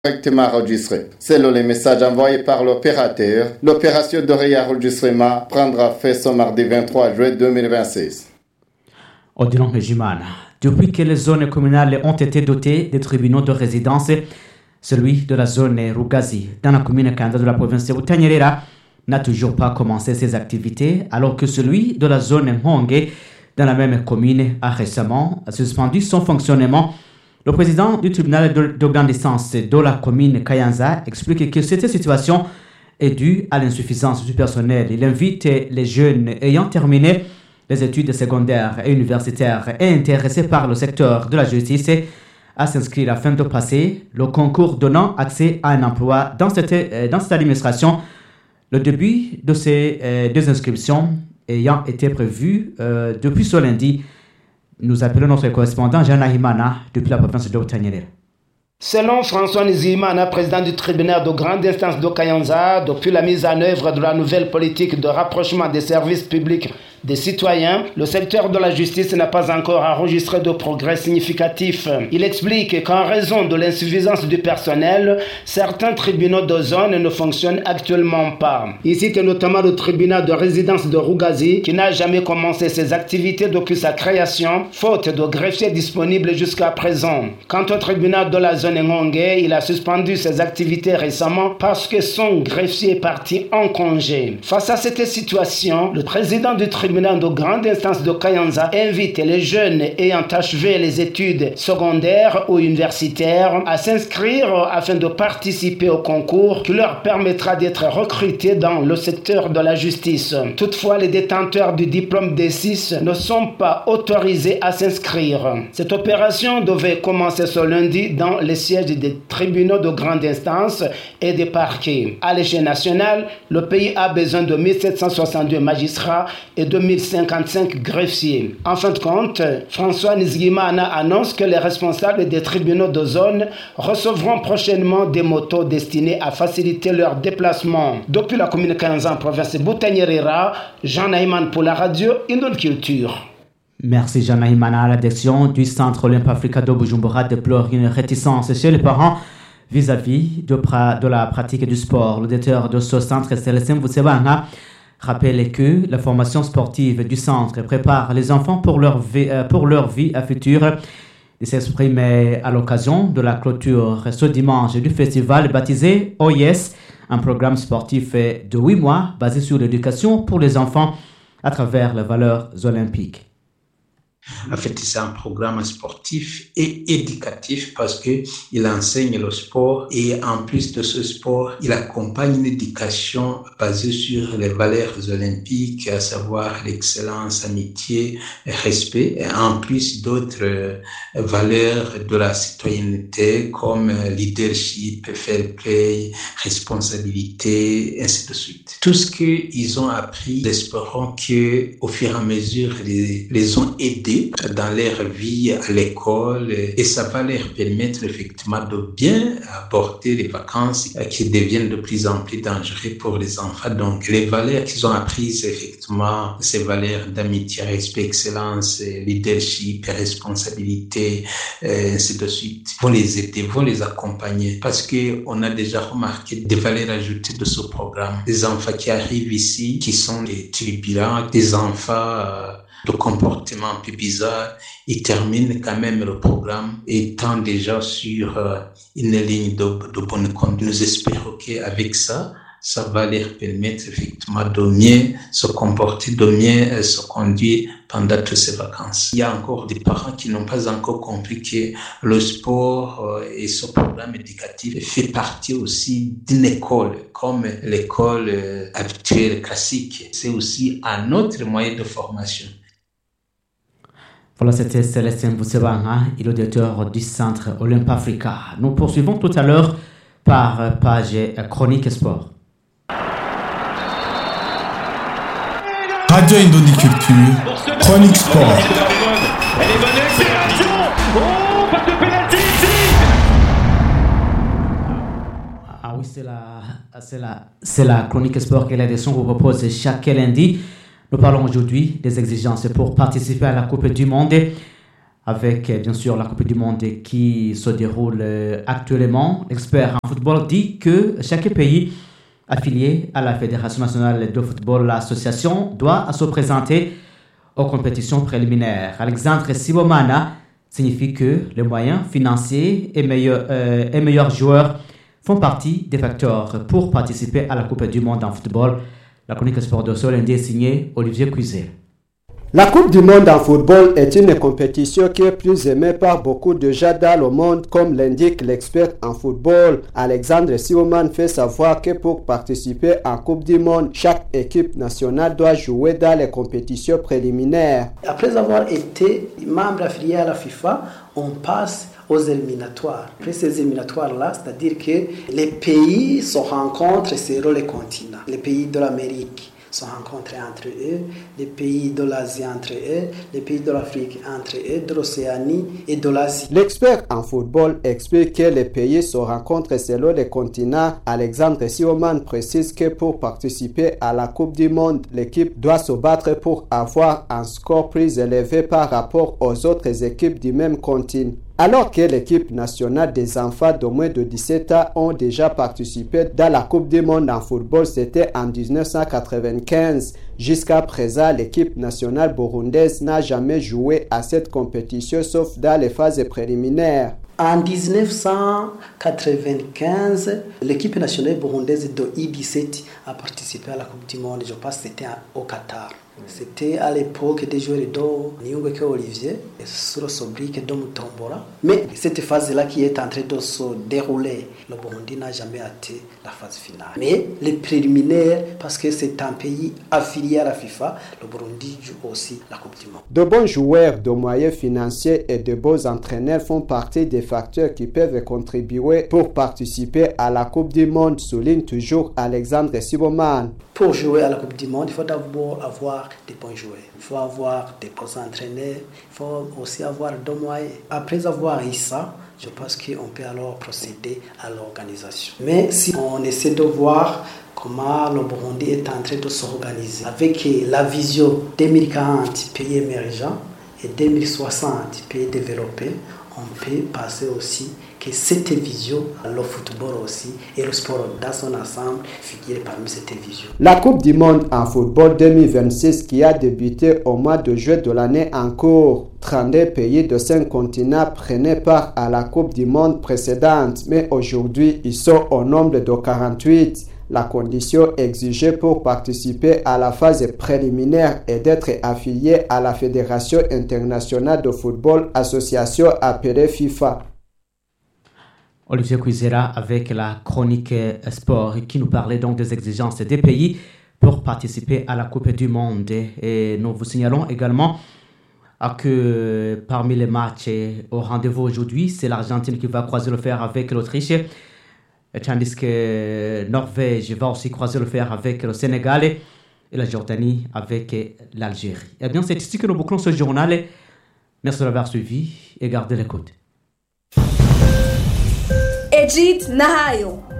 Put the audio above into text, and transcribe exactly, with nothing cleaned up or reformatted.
correctement enregistré. Selon les messages envoyés par l'opérateur, l'opération de réenregistrement prendra fin ce mardi vingt-trois juillet deux mille vingt-six. Odilon Mejimana. Depuis que les zones communales ont été dotées des tribunaux de résidence, celui de la zone Rugazi, dans la commune Kanda de la province de Butanyerera, n'a toujours pas commencé ses activités, alors que celui de la zone Mhonge, dans la même commune, a récemment suspendu son fonctionnement. Le président du tribunal de, de grande instance de la commune Kayanza explique que cette situation est due à l'insuffisance du personnel. Il invite les jeunes ayant terminé les études secondaires et universitaires et intéressés par le secteur de la justice à s'inscrire afin de passer le concours donnant accès à un emploi dans cette, dans cette administration. Le début de ces euh, deux inscriptions ayant été prévu euh, depuis ce lundi. Nous appelons notre correspondant Jean Nahimana depuis la province de Butanyerera. Selon François Nizimana, président du tribunal de grande instance de Kayanza, depuis la mise en œuvre de la nouvelle politique de rapprochement des services publics des citoyens, le secteur de la justice n'a pas encore enregistré de progrès significatifs. Il explique qu'en raison de l'insuffisance du personnel, certains tribunaux de zone ne fonctionnent actuellement pas. Il cite notamment le tribunal de résidence de Rugazi, qui n'a jamais commencé ses activités depuis sa création, faute de greffiers disponibles jusqu'à présent. Quant au tribunal de la zone Ngonge, il a suspendu ses activités récemment parce que son greffier est parti en congé. Face à cette situation, le président du tribunal de grande instance de Kayanza invite les jeunes ayant achevé les études secondaires ou universitaires à s'inscrire afin de participer au concours qui leur permettra d'être recrutés dans le secteur de la justice. Toutefois, les détenteurs du diplôme D six ne sont pas autorisés à s'inscrire. Cette opération devait commencer ce lundi dans les sièges des tribunaux de grande instance et des parquets. À l'échelle nationale, le pays a besoin de mille sept cent soixante-deux magistrats et de mille cinquante-cinq greffiers. En fin de compte, François Nizimana annonce que les responsables des tribunaux de zone recevront prochainement des motos destinées à faciliter leur déplacement. Depuis la commune Kayanza en province de Butanyerera, Jean Naïman pour la radio Indon Culture. Merci Jean Naïmana. La direction du Centre Olympe Africa de Bujumbura déplore une réticence chez les parents vis-à-vis de, pra- de la pratique du sport. Le directeur de ce centre, Célestin Voutsebanga, rappelle que la formation sportive du centre prépare les enfants pour leur vie, euh, pour leur vie future. Il s'exprime à l'occasion de la clôture ce dimanche du festival baptisé O Y E S, un programme sportif de huit mois basé sur l'éducation pour les enfants à travers les valeurs olympiques. En fait, c'est un programme sportif et éducatif parce que il enseigne le sport et en plus de ce sport, il accompagne une éducation basée sur les valeurs olympiques, à savoir l'excellence, amitié, respect, et en plus d'autres valeurs de la citoyenneté comme leadership, fair play, responsabilité, ainsi de suite. Tout ce qu'ils ont appris, espérons que au fur et à mesure, les, les ont aidés dans leur vie à l'école et ça va leur permettre effectivement de bien aborder les vacances qui deviennent de plus en plus dangereuses pour les enfants. Donc les valeurs qu'ils ont apprises effectivement, ces valeurs d'amitié, respect, excellence, leadership, responsabilité, ainsi de suite, vont les aider, vont les accompagner parce que on a déjà remarqué des valeurs ajoutées de ce programme. Des enfants qui arrivent ici, qui sont des turbulents, des enfants de comportement un peu bizarre, ils terminent quand même le programme étant déjà sur euh, une ligne de, de bonne conduite. Nous espérons qu'avec ça, ça va leur permettre effectivement de mieux se comporter, de mieux euh, se conduire pendant toutes ces vacances. Il y a encore des parents qui n'ont pas encore compris que le sport euh, et ce programme éducatif fait partie aussi d'une école, comme l'école euh, habituelle, classique. C'est aussi un autre moyen de formation. Voilà, c'était Célestin Voutsebanga, il est le directeur du Centre Olympe Africa. Nous poursuivons tout à l'heure par page Chronique Sport. Radio Indonie Culture, Chronique Sport. Elle est bonne, accélération. Oh, pas de pénalty ici. Ah oui, c'est la, c'est la, c'est la Chronique Sport que la direction vous propose chaque lundi. Nous parlons aujourd'hui des exigences pour participer à la Coupe du Monde. avec bien sûr la Coupe du Monde qui se déroule actuellement. L'expert en football dit que chaque pays affilié à la Fédération nationale de football, l'association, doit se présenter aux compétitions préliminaires. Alexandre Sibomana signifie que les moyens financiers et meilleurs, euh, et meilleurs joueurs font partie des facteurs pour participer à la Coupe du Monde en football. La chronique sport de Sol est signée Olivier Cuizel. La Coupe du Monde en football est une compétition qui est plus aimée par beaucoup de gens dans le monde, comme l'indique l'expert en football. Alexandre Sioman fait savoir que pour participer en Coupe du Monde, chaque équipe nationale doit jouer dans les compétitions préliminaires. Après avoir été membre affilié à la FIFA, on passe aux éliminatoires. Après ces éliminatoires-là, c'est-à-dire que les pays se rencontrent sur les continents, les pays de l'Amérique se rencontrent entre eux, les pays de l'Asie entre eux, les pays de l'Afrique entre eux, de l'Océanie et de l'Asie. L'expert en football explique que les pays se rencontrent selon les continents. Alexandre Sioman précise que pour participer à la Coupe du Monde, l'équipe doit se battre pour avoir un score plus élevé par rapport aux autres équipes du même continent. Alors que l'équipe nationale des enfants de moins de dix-sept ans ont déjà participé dans la Coupe du Monde en football, c'était en dix-neuf cent quatre-vingt-quinze. Jusqu'à présent, l'équipe nationale burundaise n'a jamais joué à cette compétition sauf dans les phases préliminaires. En dix-neuf cent quatre-vingt-quinze, l'équipe nationale burundaise de I dix-sept a participé à la Coupe du Monde. Je pense que c'était au Qatar. C'était à l'époque des joueurs de Nyungweke Olivier et Suro Sobrique de Mutombola. Mais cette phase-là qui est en train de se dérouler, le Burundi n'a jamais atteint la phase finale. Mais les préliminaires, parce que c'est un pays affilié à la FIFA, le Burundi joue aussi la Coupe du Monde. De bons joueurs, de moyens financiers et de beaux entraîneurs font partie des facteurs qui peuvent contribuer pour participer à la Coupe du Monde, souligne toujours Alexandre Siboman. Pour jouer à la Coupe du Monde, il faut d'abord avoir des bons joueurs, il faut avoir des bons entraîneurs, il faut aussi avoir des moyens. Après avoir eu ça, je pense qu'on peut alors procéder à l'organisation. Mais si on essaie de voir comment le Burundi est en train de s'organiser, avec la vision deux mille quarante pays émergents et deux mille soixante pays développés, on peut passer aussi que cette vision, le football aussi et le sport dans son ensemble figurent parmi cette vision. La Coupe du Monde en football deux mille vingt-six qui a débuté au mois de juillet de l'année en cours. trente-deux pays de cinq continents prenaient part à la Coupe du Monde précédente, mais aujourd'hui ils sont au nombre de quarante-huit. La condition exigée pour participer à la phase préliminaire est d'être affilié à la Fédération internationale de football, association appelée FIFA. Olivier Cuisera avec la chronique sport qui nous parlait donc des exigences des pays pour participer à la Coupe du Monde. Et nous vous signalons également que parmi les matchs au rendez-vous aujourd'hui, c'est l'Argentine qui va croiser le fer avec l'Autriche, tandis que Norvège va aussi croiser le fer avec le Sénégal et la Jordanie avec l'Algérie. Eh bien, c'est ici que nous bouclons ce journal. Merci de l'avoir suivi et gardez l'écoute. Egid Nahayo.